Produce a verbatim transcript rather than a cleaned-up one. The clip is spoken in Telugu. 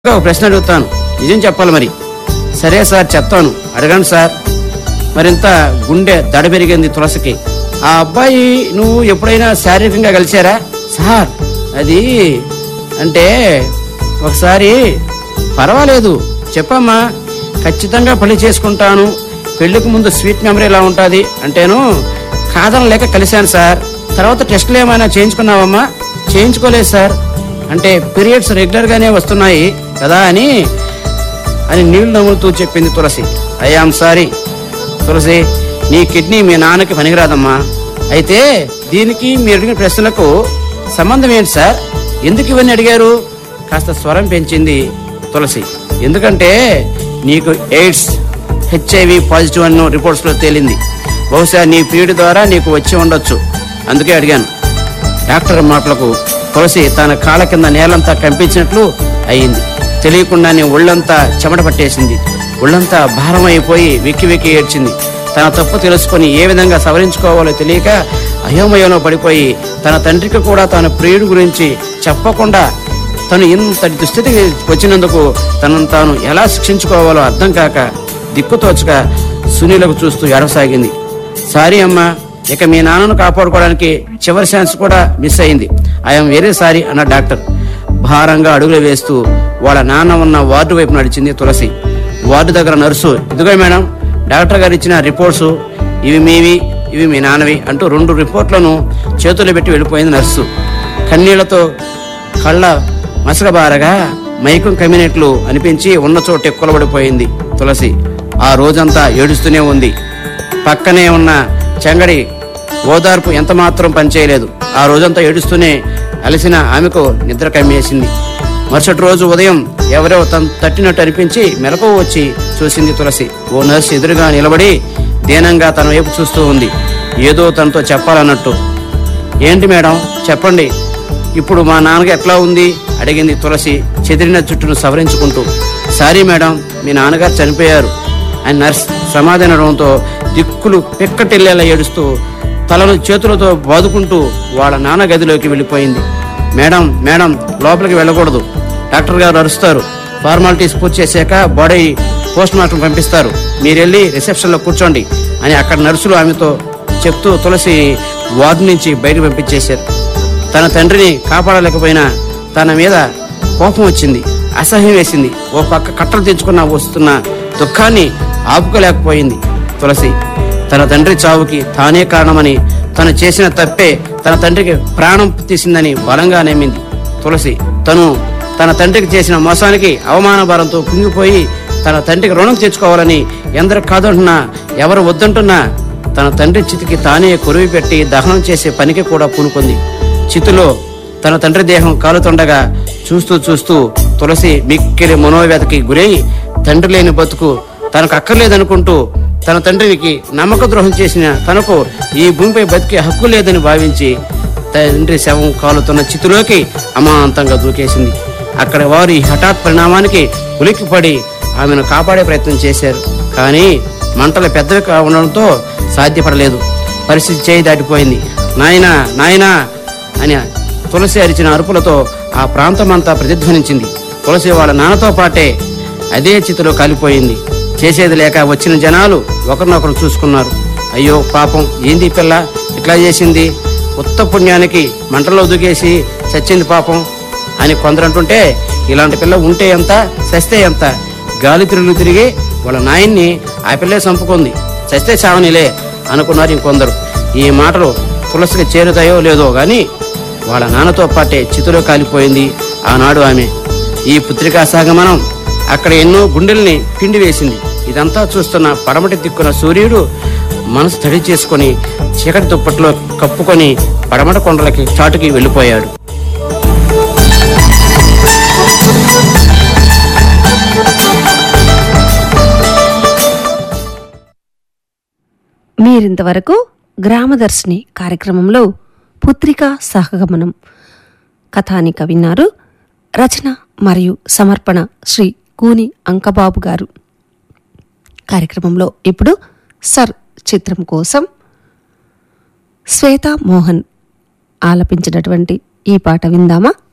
ఒక ప్రశ్న అడుగుతాను, నిజం చెప్పాలి. మరి సరే సార్ చెప్తాను, అడగండి సార్. మరింత గుండె దడ పెరిగింది తులసికి. ఆ అబ్బాయి నువ్వు ఎప్పుడైనా శారీరకంగా కలిశారా? సార్ అది అంటే ఒకసారి. పర్వాలేదు చెప్పమ్మా, ఖచ్చితంగా పెళ్లి చేసుకుంటాను, పెళ్లికి ముందు స్వీట్ మెమరీ ఎలా ఉంటుంది అంటేను కాదనలేక కలిశాను సార్. తర్వాత టెస్టులు ఏమైనా చేయించుకున్నావమ్మా? చేయించుకోలేదు సార్. అంటే పీరియడ్స్ రెగ్యులర్ గానే వస్తున్నాయి కదా అని అని నీళ్లు నవ్వుతూ చెప్పింది తులసి. ఐఆమ్ సారీ తులసి, నీ కిడ్నీ మీ నాన్నకి పనికిరాదమ్మా. అయితే దీనికి మీరు అడిగిన ప్రశ్నలకు సంబంధం ఏంటి సార్? ఎందుకు ఇవన్నీ అడిగారు? కాస్త స్వరం పెంచింది తులసి. ఎందుకంటే నీకు ఎయిడ్స్ హెచ్ఐవి పాజిటివ్ అన్న రిపోర్ట్స్ లో తేలింది. బహుశా నీ పీరియడ్ ద్వారా నీకు వచ్చి ఉండొచ్చు, అందుకే అడిగాను. డాక్టర్ మాటలకు తులసి తన కాళ్ళ కింద నేలంతా కంపించినట్లు అయింది. తెలియకుండానే ఒళ్ళంతా చెమట పట్టేసింది. ఒళ్ళంతా భారం అయిపోయి వెక్కి వెక్కి ఏడ్చింది. తన తప్పు తెలుసుకొని ఏ విధంగా సవరించుకోవాలో తెలియక అయోమయంలో పడిపోయి తన తండ్రికి కూడా తన ప్రియుడి గురించి చెప్పకుండా తను ఇంతటి దుస్థితికి వచ్చినందుకు తనను తాను ఎలా శిక్షించుకోవాలో అర్థం కాక దిక్కుతోచక సునీలకు చూస్తూ ఏడవసాగింది. సారీ అమ్మా, ఇక మీ నాన్నను కాపాడుకోవడానికి చివరి ఛాన్స్ కూడా మిస్ అయింది. ఐఎమ్ వెరీ సారీ అన్న డాక్టర్. భారంగా అడుగులు వేస్తూ వాళ్ళ నాన్న ఉన్న వార్డు వైపు నడిచింది తులసి. వార్డు దగ్గర నర్సు, ఇదిగో మేడం డాక్టర్ గారు ఇచ్చిన రిపోర్ట్స్, ఇవి మీవి ఇవి మీ నాన్నవి అంటూ రెండు రిపోర్ట్లను చేతులు పెట్టి వెళ్ళిపోయింది నర్సు. కన్నీళ్లతో కళ్ళ మసకబారగా మైకం కమ్మినట్లు అనిపించి ఉన్న చోట ఎక్కులబడిపోయింది తులసి. ఆ రోజంతా ఏడుస్తూనే ఉంది. పక్కనే ఉన్న చెంగడి ఓదార్పు ఎంత మాత్రం పనిచేయలేదు. ఆ రోజంతా ఏడుస్తూనే అలసిన ఆమెకు నిద్ర కమ్మేసింది. మరుసటి రోజు ఉదయం ఎవరో తను తట్టినట్టు అనిపించి మెలకువ వచ్చి చూసింది తులసి. ఓ నర్సు ఎదురుగా నిలబడి దీనంగా తన వైపు చూస్తూ ఉంది, ఏదో తనతో చెప్పాలన్నట్టు. ఏంటి మేడం చెప్పండి, ఇప్పుడు మా నాన్నకి ఎట్లా ఉంది అడిగింది తులసి చెదిరిన జుట్టును సవరించుకుంటూ. సారీ మేడం, మీ నాన్నగారు చనిపోయారు అని నర్స్ సమాధానంతో దిక్కులు పెక్కటిల్లేలా ఏడుస్తూ తలను చేతులతో బాదుకుంటూ వాళ్ళ నాన్న గదిలోకి వెళ్ళిపోయింది. మేడం మేడం లోపలికి వెళ్ళకూడదు, డాక్టర్ గారు అరుస్తారు. ఫార్మాలిటీస్ పూర్తి చేశాక బాడీ పోస్ట్ మార్టం పంపిస్తారు, మీరెళ్ళి రిసెప్షన్లో కూర్చోండి అని అక్కడ నర్సులు ఆమెతో చెప్తూ తులసి వార్డు నుంచి బయటకు పంపించేశారు. తన తండ్రిని కాపాడలేకపోయినా తన మీద కోపం వచ్చింది, అసహ్యం వేసింది. ఓ పక్క కట్టలు తెచ్చుకున్న వస్తున్న దుఃఖాన్ని ఆపుకోలేకపోయింది తులసి. తన తండ్రి చావుకి తానే కారణమని, తను చేసిన తప్పే తన తండ్రికి ప్రాణం తీసిందని బలంగా నమ్మింది తులసి. తను తన తండ్రికి చేసిన మోసానికి అవమాన భారంతో కుంగిపోయి తన తండ్రికి రుణం తెచ్చుకోవాలని ఎందరు కాదంటున్నా ఎవరు వద్దంటున్నా తన తండ్రి చితికి తానే కొరివి పెట్టి దహనం చేసే పనికి కూడా పూనుకుంది. చితిలో తన తండ్రి దేహం కాలుతుండగా చూస్తూ చూస్తూ తులసి మిక్కిలి మనోవ్యతకి గురై తండ్రి లేని బతుకు తనకు అక్కర్లేదనుకుంటూ తన తండ్రికి నమ్మక ద్రోహం చేసిన తనకు ఈ భూమిపై బతికే హక్కు లేదని భావించి తండ్రి శవం కాలుతున్న చితిలోకి అమాంతంగా దూకేసింది. అక్కడ వారు ఈ హఠాత్ పరిణామానికి ఉలిక్కిపడి ఆమెను కాపాడే ప్రయత్నం చేశారు. కానీ మంటలు పెద్దవి ఉండడంతో సాధ్యపడలేదు. పరిస్థితి చేయి దాటిపోయింది. నాయనా నాయనా అని తులసి అరిచిన అరుపులతో ఆ ప్రాంతమంతా ప్రతిధ్వనించింది. తులసి వాళ్ళ నాన్నతో పాటే అదే చితిలో కాలిపోయింది. చేసేది లేక వచ్చిన జనాలు ఒకరినొకరు చూసుకున్నారు. అయ్యో పాపం, ఏంది పిల్ల ఇట్లా చేసింది, ఉత్త పుణ్యానికి మంటల్లో దూకేసి చచ్చింది పాపం అని కొందరంటుంటే, ఇలాంటి పిల్ల ఉంటే ఎంత చస్తే ఎంత, గాలి తిరుగులు తిరిగి వాళ్ళ నాయన్ని ఆ పిల్లే చంపుకుంది, చస్తే చావనిలే అనుకున్నారు ఇంకొందరు. ఈ మాటలు తులసికి చేరుతాయో లేదో గాని వాళ్ళ నాన్నతో పాటే చితిలో కాలిపోయింది ఆనాడు ఆమె. ఈ పుత్రికా సాగమనం అక్కడ ఎన్నో గుండెల్ని పిండి వేసింది. ఇదంతా చూస్తున్న పడమటి దిక్కున సూర్యుడు మనసు తడి చేసుకుని చీకటి దుప్పట్లో కప్పుకొని పడమట కొండలకి చాటుకి వెళ్ళిపోయాడు. మీరింతవరకు గ్రామదర్శిని కార్యక్రమంలో పుత్రికా సహగమనం కథానిక విన్నారు. రచన మరియు సమర్పణ శ్రీ కూని అంకబాబు గారు. కార్యక్రమంలో ఇప్పుడు సర్ చిత్రం కోసం శ్వేతా మోహన్ ఆలపించినటువంటి ఈ పాట విందామా?